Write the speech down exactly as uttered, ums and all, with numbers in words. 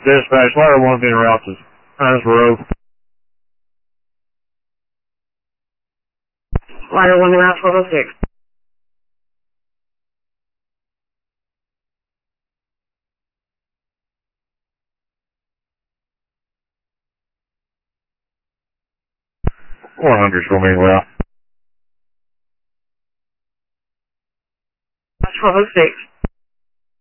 Dispatch, ladder one being routed. Times road. Ladder one, route twelve oh six. one hundred, show me route. twelve oh six.